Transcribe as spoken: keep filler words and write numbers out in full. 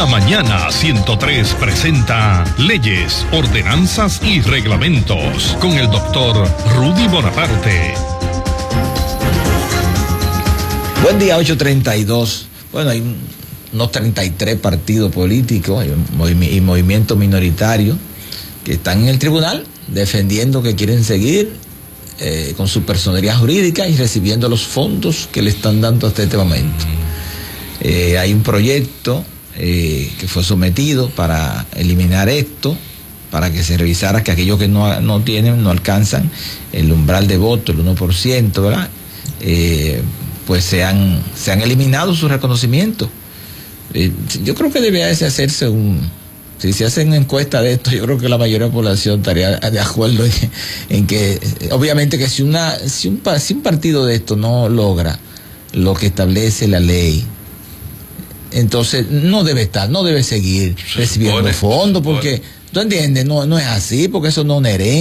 La Mañana ciento tres presenta Leyes, Ordenanzas y Reglamentos con el doctor Rudy Bonaparte. Buen día, ocho treinta y dos. Bueno, hay unos treinta y tres partidos políticos y movimientos minoritarios que están en el tribunal defendiendo que quieren seguir eh, con su personería jurídica y recibiendo los fondos que le están dando hasta este momento. Eh, hay un proyecto eh, que fue sometido para eliminar esto, para que se revisara que aquellos que no, no tienen, no alcanzan el umbral de voto, el uno por ciento, ¿verdad? Eh, pues se han, se han eliminado sus reconocimientos. Eh, yo creo que debe hacerse un... Si se hacen encuestas de esto, yo creo que la mayoría de la población estaría de acuerdo en, en que, obviamente, que si, una, si, un, si un partido de esto no logra lo que establece la ley, entonces no debe estar, no debe seguir recibiendo fondos, porque, ¿tú entiendes? No, no es así, porque eso no es una herencia.